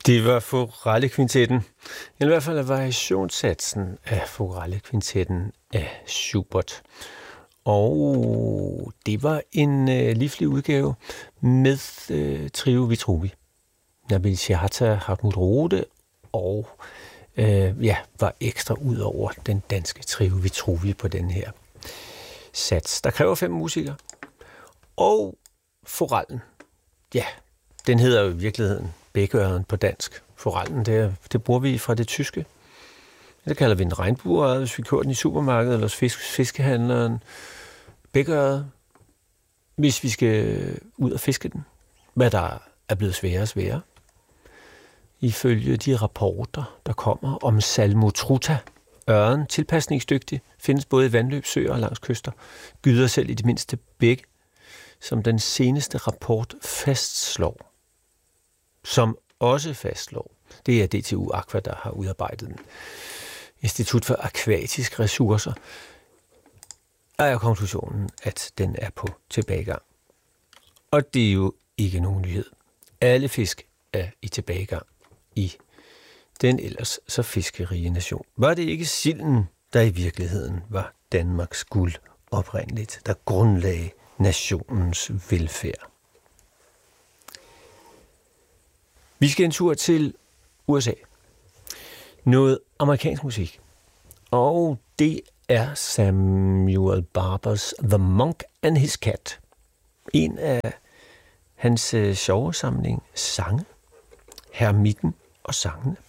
Det var Forellekvintetten. I hvert fald variationssatsen af Forellekvintetten af Schubert. Og det var en livlig udgave med Trio Vitruvi. Nabil Shehata, Hartmut Rohde og var ekstra ud over den danske Trio Vitruvi på den her sats. Der kræver 5 musikere. Og forellen, den hedder jo i virkeligheden bækkeøren på dansk. Forellen, det bruger vi fra det tyske. Det kalder vi en regnbueøret, hvis vi køber den i supermarkedet, eller hos fiskehandleren. Bækkeøret, hvis vi skal ud og fiske den. Hvad der er blevet sværere og sværere. Ifølge de rapporter, der kommer om Salmotruta, ørren, tilpasningsdygtig, findes både i vandløbsøer og langs kyster. Gyder selv i det mindste bække, som den seneste rapport fastslår. Som også fastslår. Det er DTU Aqua, der har udarbejdet den. Institut for Akvatiske Ressourcer. Er konklusionen, at den er på tilbagegang. Og det er jo ikke nogen nyhed. Alle fisk er i tilbagegang i den ellers så fiskerige nation. Var det ikke silden, der i virkeligheden var Danmarks guld oprindeligt, der grundlagde nationens velfærd? Vi skal en tur til USA. Noget amerikansk musik. Og det er Samuel Barbers The Monk and His Cat. En af hans sjove samling sange. Hermitten og sangene.